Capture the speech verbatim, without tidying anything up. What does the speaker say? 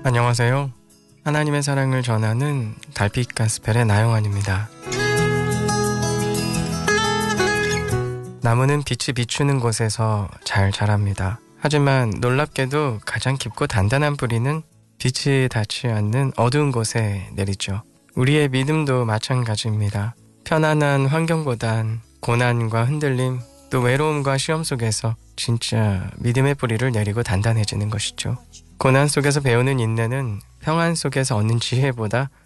안녕하세요. 하나님의 사랑을 전하는 달빛 가스펠의 나영환입니다. 나무는 빛이 비추는 곳에서 잘 자랍니다. 하지만 놀랍게도 가장 깊고 단단한 뿌리는 빛이 닿지 않는 어두운 곳에 내리죠. 우리의 믿음도 마찬가지입니다. 편안한 환경보단 고난과 흔들림, 또 외로움과 시험 속에서 진짜 믿음의 뿌리를 내리고 단단해지는 것이죠. 고난 속에서 배우는 인내는 평안 속에서 얻는 지혜보다